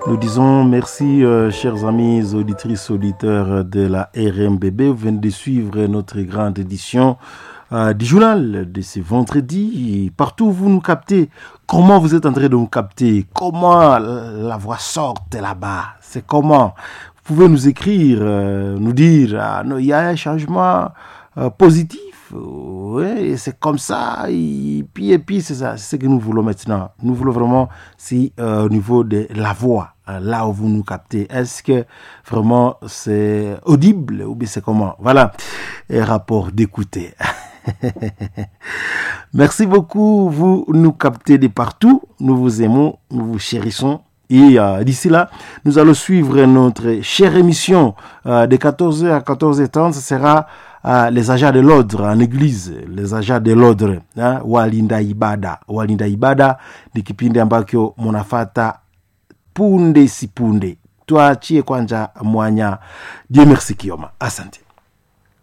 Nous disons merci, chers amis auditrices, auditeurs de la RMBB. Vous venez de suivre notre grande édition du journal de ce vendredi. Partout où vous nous captez, comment vous êtes en train de nous capter? Comment la voix sort là-bas? C'est comment? Vous pouvez nous écrire, nous dire, il y a un changement positif. Oui, c'est comme ça. Et puis c'est ça, c'est ce que nous voulons maintenant. Nous voulons vraiment, c'est au niveau de la voix, là où vous nous captez. Est-ce que vraiment c'est audible ou bien c'est comment? Voilà, un rapport d'écouter. Merci beaucoup, vous nous captez de partout. Nous vous aimons, nous vous chérissons. Et d'ici là, nous allons suivre notre chère émission de 14h à 14h30. Ce sera les agents de l'ordre en église, les agents de l'ordre, walinda ibada ni kipindi ambacho munafata punde si punde. Tuachie kwanja mwanya. Dieu merci Kioma. Asante.